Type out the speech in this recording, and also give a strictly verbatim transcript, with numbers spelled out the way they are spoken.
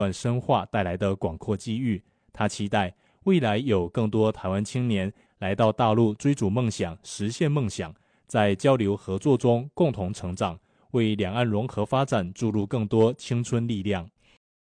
深化带来的广阔机遇。他期待未来有更多台湾青年来到大陆追逐梦想，实现梦想，在交流合作中共同成长，为两岸融合发展注入更多青春力量。